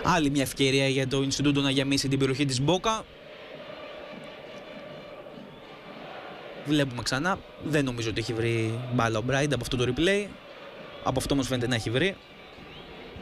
Άλλη μια ευκαιρία για το Ινστιτούτο να γεμίσει την περιοχή της Μπόκα. Βλέπουμε ξανά. Δεν νομίζω ότι έχει βρει μπάλα ο Μπράιντ από αυτό το replay. Από αυτό όμως φαίνεται να έχει βρει.